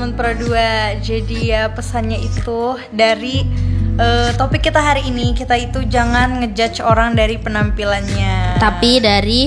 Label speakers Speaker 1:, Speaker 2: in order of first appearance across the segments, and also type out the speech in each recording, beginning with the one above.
Speaker 1: teman Pro 2. Jadi ya pesannya itu dari topik kita hari ini, kita itu jangan ngejudge orang dari penampilannya.
Speaker 2: Tapi dari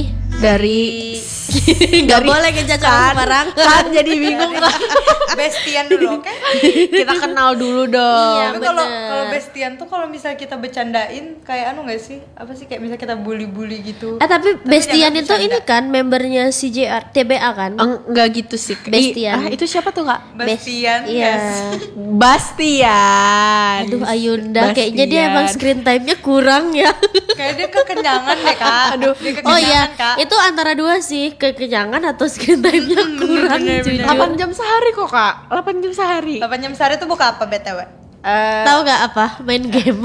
Speaker 2: nggak boleh ngejudge orang sembarang.
Speaker 3: Kan jadi bingung kan.
Speaker 1: Bestian dulu, oke?
Speaker 3: Kita kenal dulu dong.
Speaker 2: Iya,
Speaker 1: Tapi kalau bestian tuh kalau misalnya kita bercandain kayak nggak sih? Apa sih kayak misalnya kita bully-bully gitu.
Speaker 2: Tapi Bestian
Speaker 1: jangan
Speaker 2: itu
Speaker 1: bercanda.
Speaker 2: ini kan membernya CJR TBA kan?
Speaker 3: Enggak gitu sih.
Speaker 2: Bestian.
Speaker 3: Itu siapa tuh Kak?
Speaker 1: Bastian,
Speaker 2: Iya.
Speaker 1: yes.
Speaker 3: Bastian.
Speaker 2: Aduh Ayunda, kayaknya dia emang screen time-nya kurang ya.
Speaker 1: Kayak dia kekenyangan deh Kak. Aduh.
Speaker 2: Oh iya, itu antara dua sih, kekenyangan atau screen time-nya kurang. Jujur.
Speaker 3: 8 jam sehari kok Kak. 8 jam sehari.
Speaker 1: 8 jam sehari tuh buka apa BTW?
Speaker 2: Tahu nggak apa? Main game.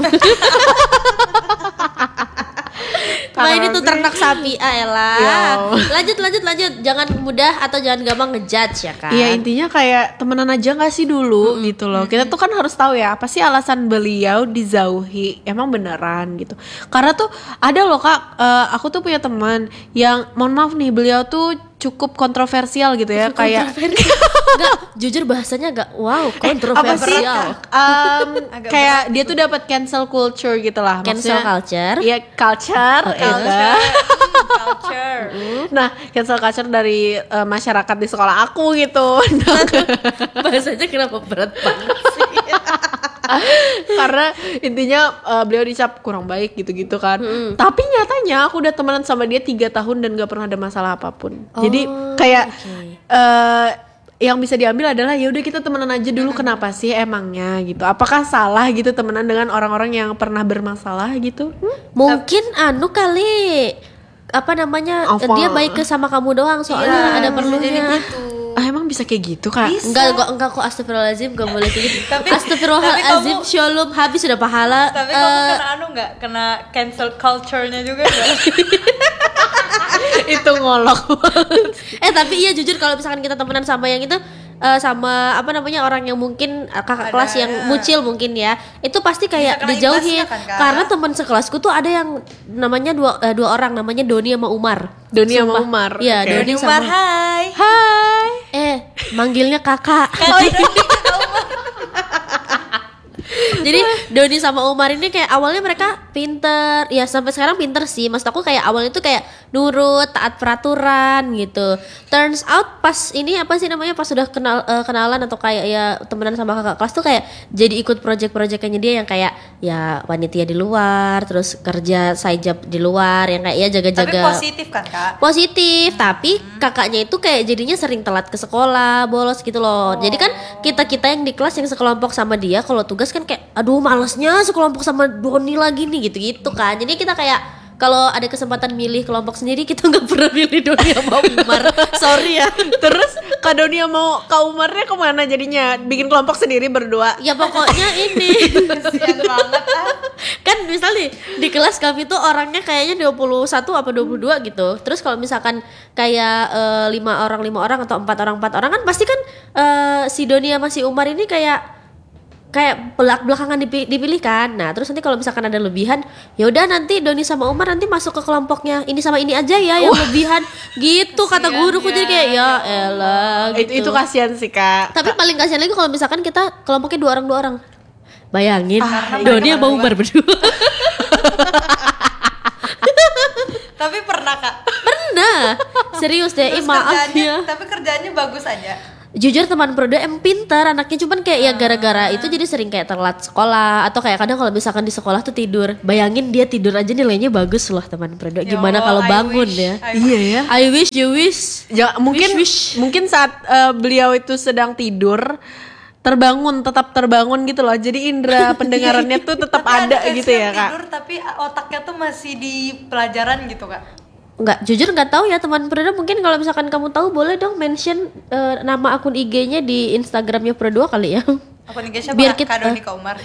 Speaker 2: Main itu ternak sapi, elah. Lanjut. Jangan mudah atau jangan gampang ngejudge ya kan?
Speaker 3: Iya, intinya kayak temenan aja gak sih dulu gitu loh. Kita tuh kan harus tahu ya apa sih alasan beliau dijauhi. Emang beneran gitu. Karena tuh ada loh Kak, aku tuh punya teman yang mohon maaf nih, beliau tuh cukup kontroversial gitu ya. Kayak
Speaker 2: Enggak, jujur bahasanya agak wow,
Speaker 3: apa sih?
Speaker 2: kontroversial.
Speaker 3: Kayak dia tuh dapat cancel culture gitu lah.
Speaker 2: Cancel
Speaker 3: Maksudnya-
Speaker 2: culture.
Speaker 3: Iya, culture.
Speaker 1: Culture.
Speaker 3: Nah, cancel culture dari masyarakat di sekolah aku gitu.
Speaker 2: Bahasanya kenapa berat banget sih?
Speaker 3: Karena intinya beliau dicap kurang baik gitu-gitu kan. Tapi nyatanya aku udah temenan sama dia 3 tahun dan gak pernah ada masalah apapun. Jadi kayak yang bisa diambil adalah ya udah kita temenan aja dulu. Kenapa sih emangnya gitu? Apakah salah gitu temenan dengan orang-orang yang pernah bermasalah gitu?
Speaker 2: Mungkin anu kali apa namanya
Speaker 3: Apa?
Speaker 2: dia baik ke sama kamu doang soalnya ada perlunya.
Speaker 3: Emang bisa kayak gitu Kak?
Speaker 2: Enggak kok astagfirullahaladzim gak boleh kayak gitu.
Speaker 1: Tapi
Speaker 2: Astagfirullahaladzim
Speaker 1: kamu-
Speaker 2: shalom habis sudah pahala.
Speaker 1: Tapi kamu kena nggak? Kena cancel culture-nya juga nggak?
Speaker 3: Itu ngolok.
Speaker 2: Tapi iya jujur kalau misalkan kita temenan sama yang itu sama apa namanya orang yang mungkin kakak
Speaker 1: Ada,
Speaker 2: kelas yang mucil mungkin ya, itu pasti kayak
Speaker 1: Bisa kena
Speaker 2: dijauhi
Speaker 1: imbasnya kan, Kak?
Speaker 2: karena teman sekelasku tuh ada yang namanya dua orang, namanya Doni sama Umar.
Speaker 3: Doni sama
Speaker 2: Sumpah.
Speaker 3: Umar.
Speaker 2: Iya,
Speaker 3: Oke.
Speaker 2: Doni
Speaker 1: Umar,
Speaker 2: sama
Speaker 1: hai.
Speaker 2: manggilnya kakak. Jadi Doni sama Umar ini kayak awalnya mereka pinter, ya sampai sekarang pinter sih. Maksud aku kayak awalnya tuh kayak nurut, taat peraturan gitu. Turns out pas ini apa sih namanya, pas sudah kenalan atau kayak ya temenan sama kakak kelas tuh kayak jadi ikut project-projectnya dia yang kayak ya panitia di luar, terus kerja side job di luar yang kayak ya
Speaker 1: Tapi
Speaker 2: jaga-jaga.
Speaker 1: positif kan Kak?
Speaker 2: Positif, tapi kakaknya itu kayak jadinya sering telat ke sekolah, bolos gitu loh. Jadi kan kita yang di kelas yang sekelompok sama dia, kalau tugas kan kayak aduh malesnya sekelompok sama Doni lagi nih gitu-gitu kan. Jadi kita kayak kalau ada kesempatan milih kelompok sendiri kita nggak pernah milih Doni sama Umar. Sorry ya.
Speaker 3: Terus Kak Doni mau Kak Umarnya kemana jadinya? Bikin kelompok sendiri berdua?
Speaker 2: Ya pokoknya ini
Speaker 1: Kasian banget
Speaker 2: kan misal nih di kelas kami tuh orangnya kayaknya 21 apa 22 gitu. Terus kalau misalkan kayak 5 orang atau 4 orang kan pasti kan si Doni sama si Umar ini kayak belakangan dipilih kan. Nah terus nanti kalau misalkan ada lebihan, ya udah nanti Doni sama Umar nanti masuk ke kelompoknya ini sama ini aja ya yang lebihan gitu kata guruku. Jadi kayak ya elah gitu.
Speaker 3: Itu kasihan sih Kak.
Speaker 2: Tapi paling kasihan lagi kalau misalkan kita kelompoknya 2 orang. Bayangin
Speaker 1: Karena
Speaker 2: Doni
Speaker 1: mereka
Speaker 2: sama Umar berdua.
Speaker 1: Tapi pernah Kak?
Speaker 2: Pernah. Serius deh,
Speaker 1: Terus
Speaker 2: maaf
Speaker 1: kerjaannya-
Speaker 2: ya.
Speaker 1: Tapi kerjaannya bagus aja.
Speaker 2: Jujur teman Prodo emang pintar anaknya, cuman kayak ya gara-gara itu jadi sering kayak telat sekolah atau kayak kadang kalau misalkan di sekolah tuh tidur. Bayangin dia tidur aja nilainya bagus loh teman Prodo.
Speaker 1: Ya
Speaker 2: Gimana
Speaker 1: Allah,
Speaker 2: kalau
Speaker 1: I
Speaker 2: bangun
Speaker 1: wish,
Speaker 2: ya?
Speaker 1: I wish.
Speaker 3: Iya ya.
Speaker 2: I wish you wish.
Speaker 3: Ya, mungkin
Speaker 2: Wish.
Speaker 3: mungkin saat beliau itu sedang tidur tetap terbangun gitu loh. Jadi indera pendengarannya tuh tetap
Speaker 1: Tapi
Speaker 3: ada
Speaker 1: kayak
Speaker 3: gitu ya
Speaker 1: siap
Speaker 3: Kak.
Speaker 1: tidur, tapi otaknya tuh masih di pelajaran gitu Kak.
Speaker 2: Enggak, jujur nggak tahu ya teman Prodo. Mungkin kalau misalkan kamu tahu boleh dong mention nama akun IG-nya di Instagramnya Prodo kali ya.
Speaker 1: Aku nih siapa?
Speaker 2: Biar kita-
Speaker 1: Kak Doni, Kak Umar.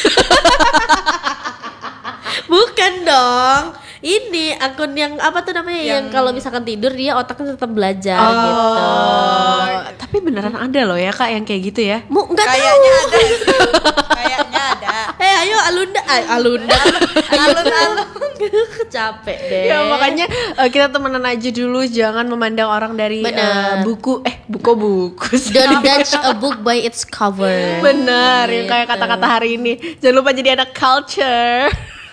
Speaker 2: Bukan dong. Ini akun yang apa tuh namanya yang kalau misalkan tidur dia otaknya tetap belajar gitu.
Speaker 3: Tapi beneran ada loh ya Kak yang kayak gitu ya.
Speaker 2: Nggak tahu.
Speaker 1: Kayaknya ada. Kayaknya ada.
Speaker 2: Ayo Ayo Alunda, alun-alun. Capek deh.
Speaker 3: Ya makanya kita temenan aja dulu, jangan memandang orang dari
Speaker 2: Bener.
Speaker 3: buku sih.
Speaker 2: Don't judge a book by its cover.
Speaker 3: Bener, yang kayak kata-kata hari ini. Jangan lupa jadi anak culture.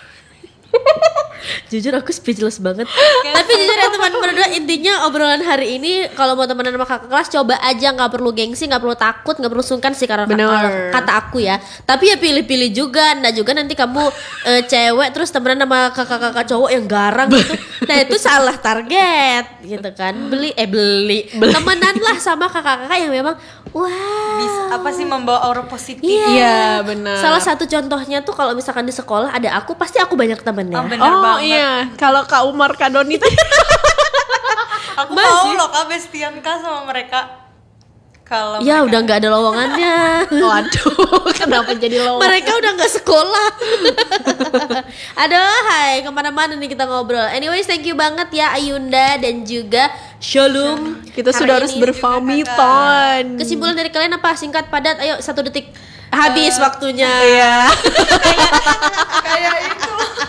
Speaker 2: Jujur aku speechless banget. Tapi jujur ya teman berdua, intinya obrolan hari ini kalau mau temenan sama kakak kelas coba aja, nggak perlu gengsi, nggak perlu takut, nggak perlu sungkan sih karena kata aku ya. Tapi ya pilih-pilih juga, nah juga nanti kamu cewek terus temenan sama kakak-kakak cowok yang garang gitu. Nah itu salah target gitu kan. Beli temenan lah sama kakak-kakak yang memang wah
Speaker 1: Bisa apa sih membawa aura positif.
Speaker 3: Iya benar.
Speaker 2: Salah satu contohnya tuh kalau misalkan di sekolah ada aku, pasti aku banyak temennya.
Speaker 1: Oh, bener banget.
Speaker 3: Iya, kalau Kak Umar Kak Doni tuh
Speaker 1: Aku mau loh Kak bestian Kak sama mereka. Kalau
Speaker 2: ya
Speaker 1: mereka-
Speaker 2: udah nggak ada lowongannya.
Speaker 3: waduh, kenapa jadi lo?
Speaker 2: Mereka udah nggak sekolah. Aduh, hai kemana-mana nih kita ngobrol. Anyways, thank you banget ya Ayunda dan juga Shalom.
Speaker 3: Kita
Speaker 2: Hari
Speaker 3: sudah harus
Speaker 2: ini
Speaker 3: berpamitan.
Speaker 2: Kesimpulan dari kalian apa? Singkat, padat. Ayo 1 detik. Habis waktunya.
Speaker 3: Iya.
Speaker 1: kayak itu.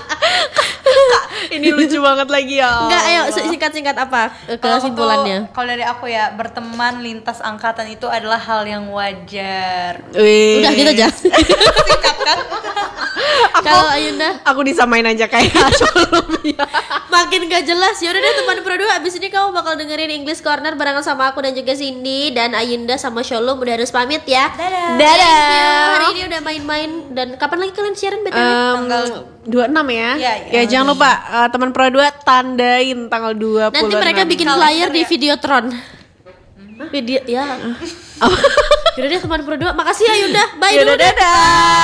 Speaker 3: Ini lucu banget lagi ya.
Speaker 2: Enggak, ayo singkat-singkat apa kesimpulannya?
Speaker 1: Kalau dari aku ya, berteman lintas angkatan itu adalah hal yang wajar.
Speaker 3: Wih.
Speaker 2: Udah gitu aja. Kalau Ayunda
Speaker 3: Aku disamain aja kayak Sholomia.
Speaker 2: makin gak jelas. Yaudah deh teman berdua, abis ini kamu bakal dengerin English Corner barengan sama aku dan juga Cindy. Dan Ayunda sama Shalom udah harus pamit ya.
Speaker 1: Dadah.
Speaker 2: Thank you. Hari ini udah main-main. Dan kapan lagi kalian siaran BTW?
Speaker 1: Tanggal
Speaker 3: 26 ya.
Speaker 1: Iya.
Speaker 3: Jangan lupa teman Pro 2 tandain tanggal 26.
Speaker 2: Nanti mereka bikin
Speaker 1: Kalender
Speaker 2: flyer di
Speaker 1: ya.
Speaker 2: Videotron. Video ya. Yaudah deh teman berdua, makasih ya Yunda. Bye
Speaker 3: Yaudah,
Speaker 2: dulu deh.
Speaker 3: dadah.